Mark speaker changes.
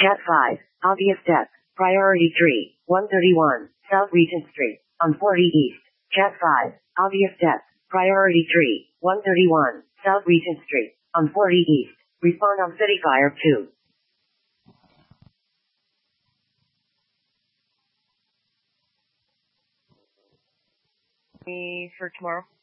Speaker 1: Cat 5, obvious death. Priority 3, 131, South Regent Street, on 40 East. Cat 5, obvious death. Priority 3, 131, South Regent Street, on 40 East. Respond on City Fire 2.
Speaker 2: Me for tomorrow.